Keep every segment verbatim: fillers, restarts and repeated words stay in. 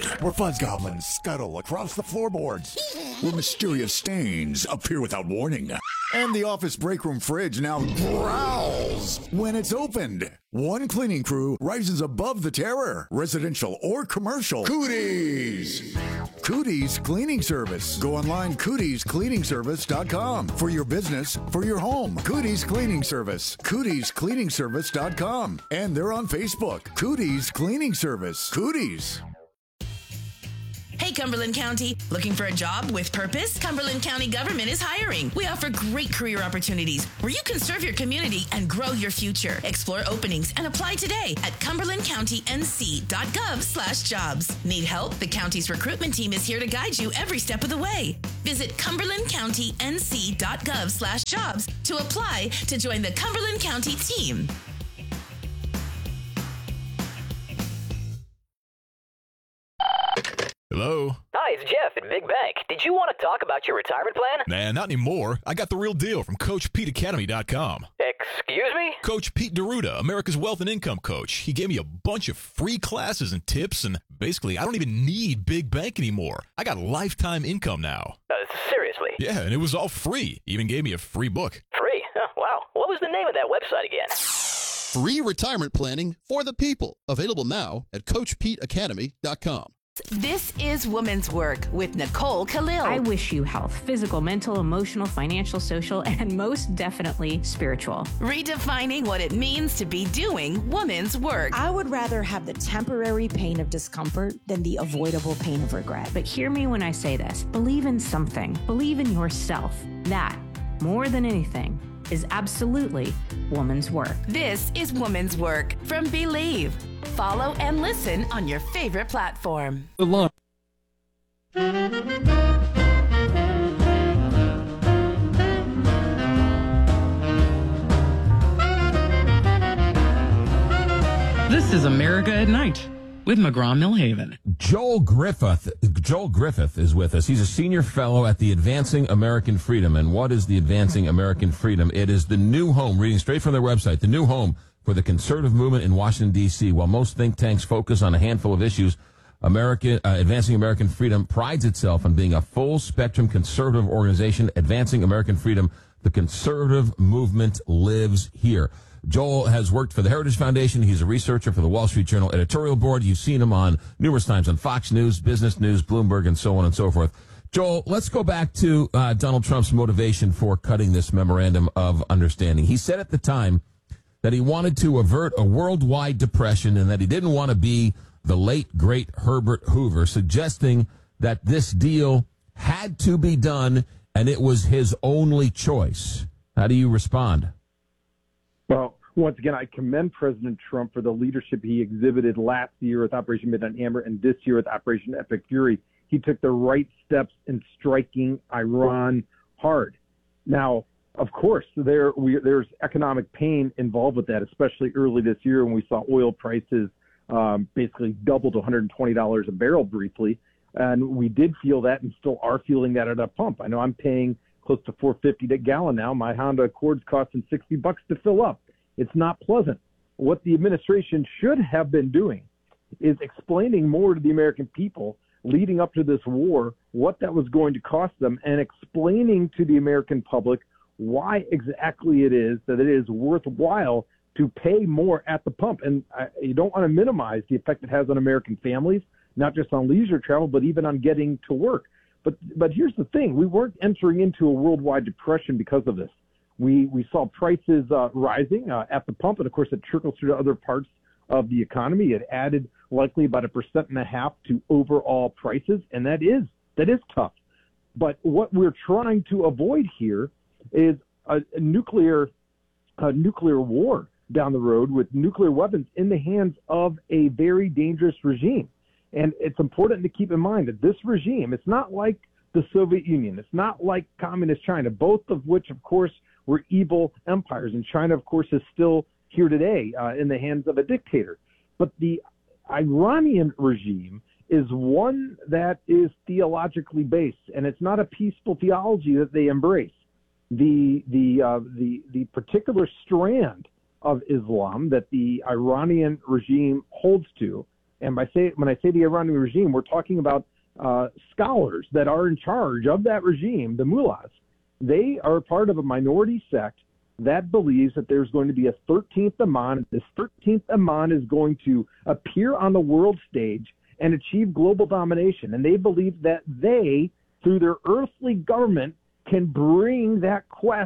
world, where fuzz goblins scuttle across the floorboards, where mysterious stains appear without warning, and the office break room fridge now growls when it's opened. One cleaning crew rises above the terror, residential or commercial. Cooties! Cooties Cleaning Service. Go online, cooties cleaning service dot com. For your business, for your home. Cooties Cleaning Service. cooties cleaning service dot com. And they're on Facebook. Cooties Cleaning Service. Cooties. Hey, Cumberland County. Looking for a job with purpose? Cumberland County government is hiring. We offer great career opportunities where you can serve your community and grow your future. Explore openings and apply today at cumberland county n c dot gov slash jobs. Need help? The county's recruitment team is here to guide you every step of the way. Visit cumberland county n c dot gov slash jobs to apply to join the Cumberland County team. Hello? Hi, it's Jeff at Big Bank. Did you want to talk about your retirement plan? Nah, not anymore. I got the real deal from Coach Pete Academy dot com. Excuse me? Coach Pete D'Arruda, America's Wealth and Income Coach. He gave me a bunch of free classes and tips, and basically, I don't even need Big Bank anymore. I got lifetime income now. Uh, seriously? Yeah, and it was all free. He even gave me a free book. Free? Oh, wow. What was the name of that website again? Free retirement planning for the people. Available now at Coach Pete Academy dot com. This is Woman's Work with Nicole Khalil. I wish you health, physical, mental, emotional, financial, social, and most definitely spiritual. Redefining what it means to be doing woman's work. I would rather have the temporary pain of discomfort than the avoidable pain of regret. But hear me when I say this. Believe in something. Believe in yourself. That, more than anything, is absolutely woman's work. This is Woman's Work from Believe. Follow and listen on your favorite platform. This is America at Night with McGraw-Millhaven. Joel Griffith, Joel Griffith is with us. He's a senior fellow at the Advancing American Freedom. And what is the Advancing American Freedom? It is the new home, reading straight from their website, the new home for the conservative movement in Washington, D C. While most think tanks focus on a handful of issues, American, uh, Advancing American Freedom prides itself on being a full-spectrum conservative organization. Advancing American Freedom, the conservative movement lives here. Joel has worked for the Heritage Foundation. He's a researcher for the Wall Street Journal editorial board. You've seen him on numerous times on Fox News, Business News, Bloomberg, and so on and so forth. Joel, let's go back to uh, Donald Trump's motivation for cutting this memorandum of understanding. He said at the time that he wanted to avert a worldwide depression and that he didn't want to be the late, great Herbert Hoover, suggesting that this deal had to be done and it was his only choice. How do you respond? Well, once again, I commend President Trump for the leadership he exhibited last year with Operation Midnight Hammer and this year with Operation Epic Fury. He took the right steps in striking Iran hard. Now, of course, there we, there's economic pain involved with that, especially early this year when we saw oil prices um, basically double to one hundred twenty dollars a barrel briefly. And we did feel that and still are feeling that at a pump. I know I'm paying close to four fifty a gallon now. My Honda Accord's costing sixty bucks to fill up. It's not pleasant. What the administration should have been doing is explaining more to the American people leading up to this war what that was going to cost them and explaining to the American public why exactly it is that it is worthwhile to pay more at the pump. And I, you don't want to minimize the effect it has on American families, not just on leisure travel, but even on getting to work. But but here's the thing. We weren't entering into a worldwide depression because of this. We we saw prices uh, rising uh, at the pump, and, of course, it trickles through to other parts of the economy. It added likely about a percent and a half to overall prices, and that is that is tough. But what we're trying to avoid here is a, a nuclear a nuclear war down the road with nuclear weapons in the hands of a very dangerous regime. And it's important to keep in mind that this regime, it's not like the Soviet Union. It's not like communist China, both of which, of course, were evil empires. And China, of course, is still here today uh, in the hands of a dictator. But the Iranian regime is one that is theologically based, and it's not a peaceful theology that they embrace. The the uh, the the particular strand of Islam that the Iranian regime holds to, And by say, when I say the Iranian regime, we're talking about uh, scholars that are in charge of that regime, the mullahs. They are part of a minority sect that believes that there's going to be a thirteenth Imam. This thirteenth Imam is going to appear on the world stage and achieve global domination. And they believe that they, through their earthly government, can bring that quest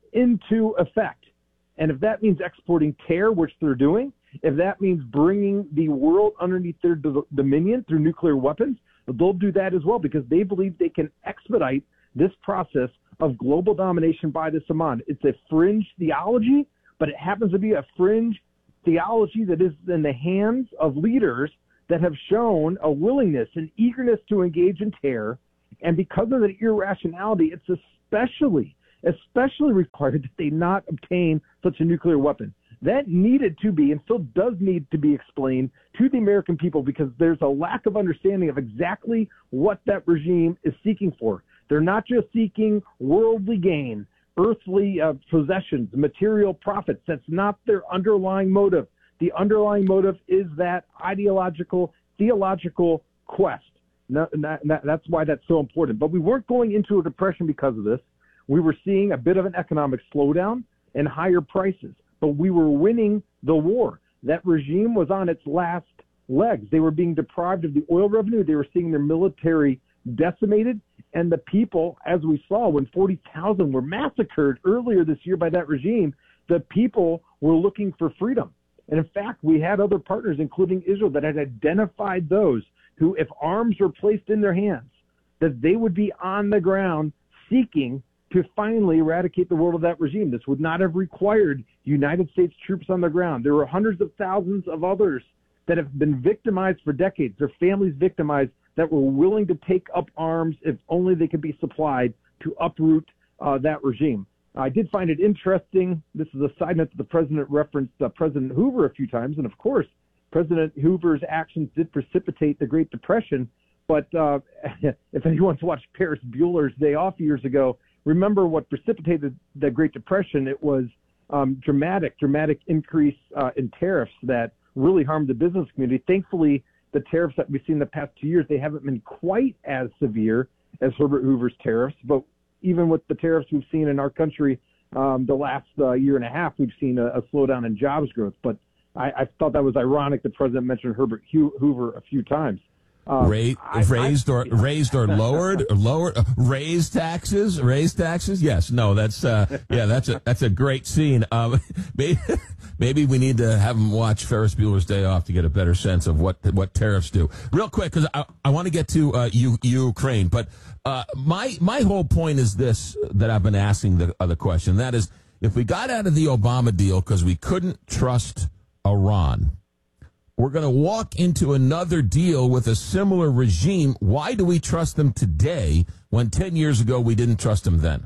into effect. And if that means exporting terror, which they're doing, if that means bringing the world underneath their do- dominion through nuclear weapons, they'll do that as well, because they believe they can expedite this process of global domination by this Imam. It's a fringe theology, but it happens to be a fringe theology that is in the hands of leaders that have shown a willingness and eagerness to engage in terror. And because of the irrationality, it's especially, especially required that they not obtain such a nuclear weapon. That needed to be, and still does need to be, explained to the American people, because there's a lack of understanding of exactly what that regime is seeking for. They're not just seeking worldly gain, earthly uh, possessions, material profits. That's not their underlying motive. The underlying motive is that ideological, theological quest. No, that, that, that's why that's so important. But we weren't going into a depression because of this. We were seeing a bit of an economic slowdown and higher prices, but we were winning the war. That regime was on its last legs. They were being deprived of the oil revenue. They were seeing their military decimated. And the people, as we saw, when forty thousand were massacred earlier this year by that regime, the people were looking for freedom. And in fact, we had other partners, including Israel, that had identified those who, if arms were placed in their hands, that they would be on the ground seeking to finally eradicate the world of that regime. This would not have required United States troops on the ground. There were hundreds of thousands of others that have been victimized for decades, their families victimized, that were willing to take up arms if only they could be supplied to uproot uh, that regime. I did find it interesting. This is a side note that the president referenced uh, President Hoover a few times. And of course, President Hoover's actions did precipitate the Great Depression. But uh, if anyone's watched Ferris Bueller's Day Off years ago, remember what precipitated the Great Depression. It was um, dramatic, dramatic increase uh, in tariffs that really harmed the business community. Thankfully, the tariffs that we've seen the past two years, they haven't been quite as severe as Herbert Hoover's tariffs. But even with the tariffs we've seen in our country um, the last uh, year and a half, we've seen a, a slowdown in jobs growth. But I, I thought that was ironic the president mentioned Herbert Hoover a few times. Um, Ra- I, raised I, or raised or lowered or lowered uh, raised taxes raised taxes yes no that's uh yeah that's a that's a great scene. Um maybe, maybe we need to have them watch Ferris Bueller's Day Off to get a better sense of what what tariffs do. Real quick, because I, I want to get to uh U- Ukraine, but uh my my whole point is this, that I've been asking the other question, that is, if we got out of the Obama deal because we couldn't trust Iran, we're going to walk into another deal with a similar regime. Why do we trust them today when ten years ago we didn't trust them then?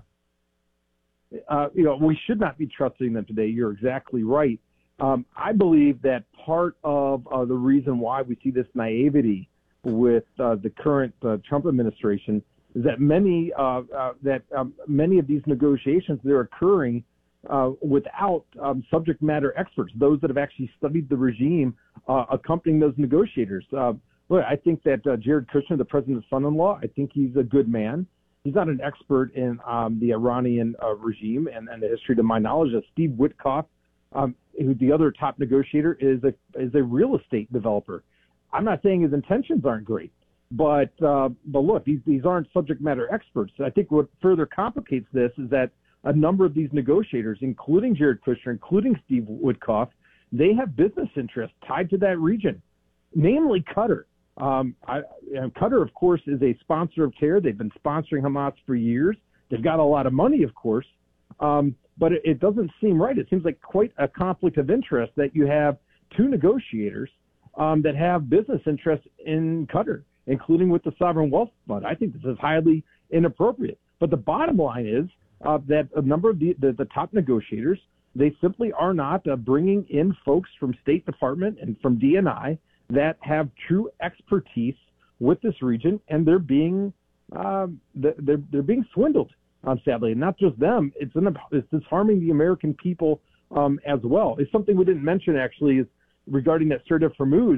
Uh, you know, we should not be trusting them today. You're exactly right. Um, I believe that part of uh, the reason why we see this naivety with uh, the current uh, Trump administration is that many uh, uh, that um, many of these negotiations, they're occurring Uh, without um, subject matter experts, those that have actually studied the regime uh, accompanying those negotiators. Uh, look, I think that uh, Jared Kushner, the president's son-in-law, I think he's a good man. He's not an expert in um, the Iranian uh, regime and, and the history, to my knowledge. Uh, Steve Witkoff, um, who the other top negotiator, is a is a real estate developer. I'm not saying his intentions aren't great, but uh, but look, these these aren't subject matter experts. I think what further complicates this is that a number of these negotiators, including Jared Kushner, including Steve Witkoff, they have business interests tied to that region, namely Qatar. Um, I, and Qatar, of course, is a sponsor of terror. They've been sponsoring Hamas for years. They've got a lot of money, of course, um, but it, it doesn't seem right. It seems like quite a conflict of interest that you have two negotiators um, that have business interests in Qatar, including with the Sovereign Wealth Fund. I think this is highly inappropriate. But the bottom line is, Uh, that a number of the, the, the top negotiators, they simply are not uh, bringing in folks from State Department and from D N I that have true expertise with this region, and they're being um, they're they're being swindled, um, sadly. And not just them; it's in a, it's, it's harming the American people um, as well. It's something we didn't mention actually is regarding that Strait of Hormuz.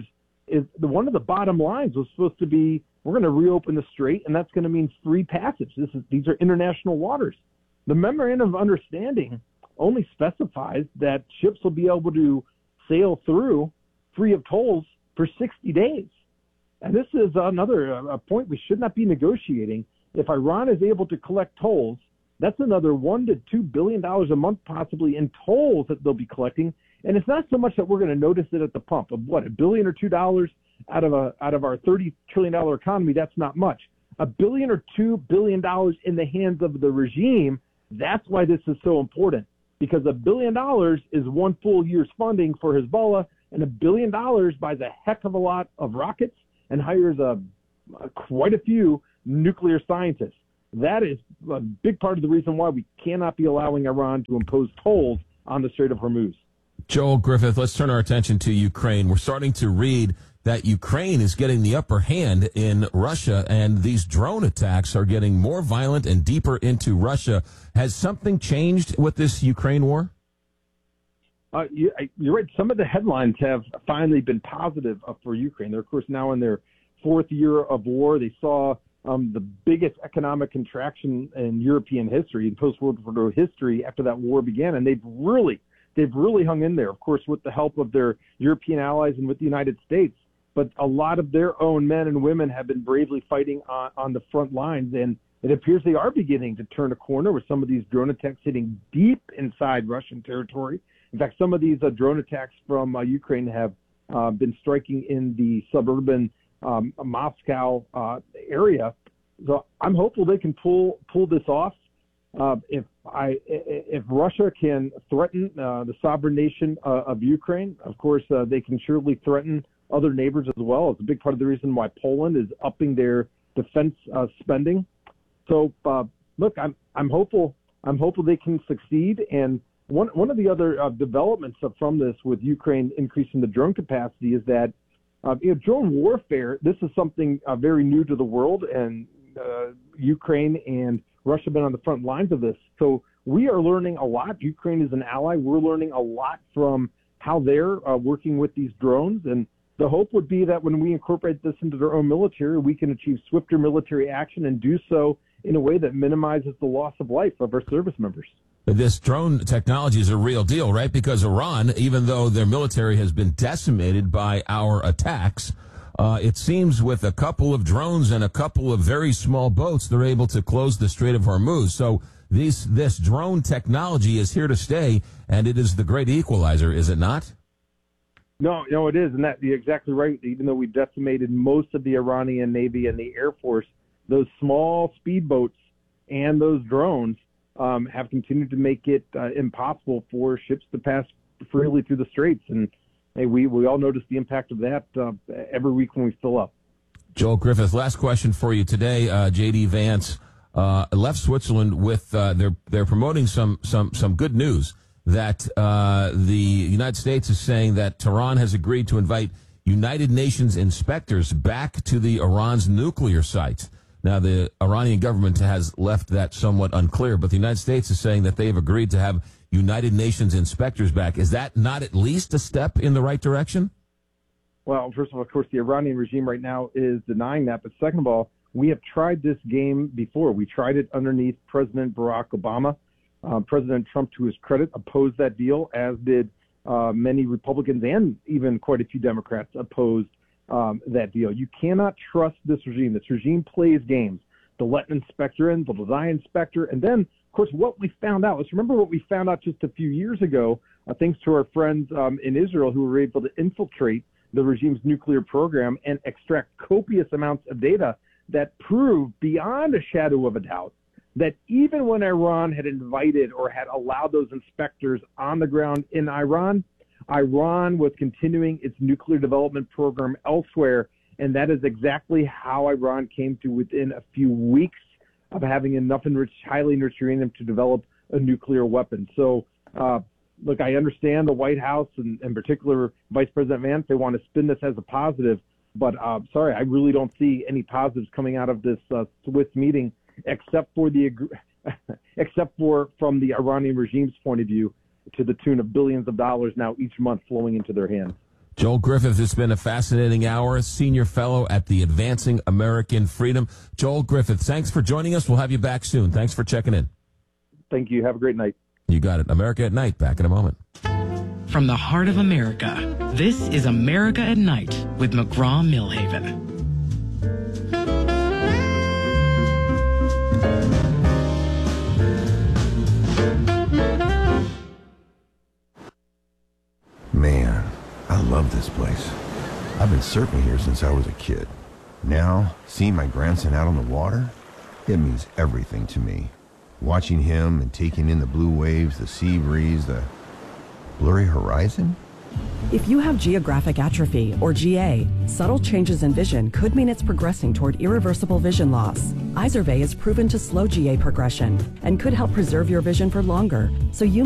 is the one of the bottom lines was supposed to be we're going to reopen the strait, and that's going to mean free passage. This is these are international waters. The memorandum of understanding only specifies that ships will be able to sail through free of tolls for sixty days. And this is another a point we should not be negotiating. If Iran is able to collect tolls, that's another one to two billion dollars a month possibly in tolls that they'll be collecting. And it's not so much that we're going to notice it at the pump of what a billion or two dollars out of a out of our thirty trillion dollar economy. That's not much. A billion or two billion dollars in the hands of the regime. That's why this is so important, because a billion dollars is one full year's funding for Hezbollah, and a billion dollars buys a heck of a lot of rockets and hires a, a quite a few nuclear scientists. That is a big part of the reason why we cannot be allowing Iran to impose tolls on the Strait of Hormuz. Joel Griffith, let's turn our attention to Ukraine. We're starting to read that Ukraine is getting the upper hand in Russia, and these drone attacks are getting more violent and deeper into Russia. Has something changed with this Ukraine war? Uh, you, you're right. Some of the headlines have finally been positive uh, for Ukraine. They're, of course, now in their fourth year of war. They saw um, the biggest economic contraction in European history, in post-World War Two history, after that war began, and they've really They've really hung in there, of course, with the help of their European allies and with the United States. But a lot of their own men and women have been bravely fighting on, on the front lines. And it appears they are beginning to turn a corner with some of these drone attacks hitting deep inside Russian territory. In fact, some of these uh, drone attacks from uh, Ukraine have uh, been striking in the suburban um, Moscow uh, area. So I'm hopeful they can pull pull this off. Uh, if I, if Russia can threaten uh, the sovereign nation uh, of Ukraine, of course, uh, they can surely threaten other neighbors as well. It's a big part of the reason why Poland is upping their defense uh, spending. So, uh, look, I'm I'm hopeful. I'm hopeful they can succeed. And one one of the other uh, developments from this, with Ukraine increasing the drone capacity, is that uh, you know, drone warfare. This is something uh, very new to the world, and uh, Ukraine and Russia have been on the front lines of this. So we are learning a lot. Ukraine is an ally. We're learning a lot from how they're uh, working with these drones. And the hope would be that when we incorporate this into their own military, we can achieve swifter military action and do so in a way that minimizes the loss of life of our service members. This drone technology is a real deal, right? Because Iran, even though their military has been decimated by our attacks, Uh, it seems with a couple of drones and a couple of very small boats, they're able to close the Strait of Hormuz. So these, this drone technology is here to stay, and it is the great equalizer, is it not? No, no, it is, and that you're exactly right. Even though we decimated most of the Iranian Navy and the Air Force, those small speedboats and those drones um, have continued to make it uh, impossible for ships to pass freely through the straits. And hey, we, we all notice the impact of that uh, every week when we fill up. Joel Griffith, last question for you today. Uh, J D Vance uh, left Switzerland with uh, they're they're promoting some some some good news that uh, the United States is saying that Tehran has agreed to invite United Nations inspectors back to the Iran's nuclear sites. Now, the Iranian government has left that somewhat unclear, but the United States is saying that they have agreed to have United Nations inspectors back. Is that not at least a step in the right direction? Well, first of all, of course, the Iranian regime right now is denying that. But second of all, we have tried this game before. We tried it underneath President Barack Obama. Uh, President Trump, to his credit, opposed that deal, as did uh, many Republicans and even quite a few Democrats opposed um, that deal. You cannot trust this regime. This regime plays games. They'll let an inspector in, they'll deny inspector, and then, of course, what we found out, let's remember what we found out just a few years ago, uh, thanks to our friends um, in Israel who were able to infiltrate the regime's nuclear program and extract copious amounts of data that proved beyond a shadow of a doubt that even when Iran had invited or had allowed those inspectors on the ground in Iran, Iran was continuing its nuclear development program elsewhere. And that is exactly how Iran came to within a few weeks of having enough enriched, highly enriched uranium to develop a nuclear weapon. So, uh, look, I understand the White House and in particular Vice President Vance, they want to spin this as a positive. But uh, sorry, I really don't see any positives coming out of this uh, Swiss meeting, except for the except for from the Iranian regime's point of view, to the tune of billions of dollars now each month flowing into their hands. Joel Griffith, it's been a fascinating hour, senior fellow at the Advancing American Freedom. Joel Griffith, thanks for joining us. We'll have you back soon. Thanks for checking in. Thank you. Have a great night. You got it. America at Night, back in a moment. From the heart of America, this is America at Night with McGraw-Milhaven. Man, I love this place. I've been surfing here since I was a kid. Now, seeing my grandson out on the water, it means everything to me. Watching him and taking in the blue waves, the sea breeze, the blurry horizon. If you have geographic atrophy, or G A, subtle changes in vision could mean it's progressing toward irreversible vision loss. Izervay is proven to slow G A progression and could help preserve your vision for longer, so you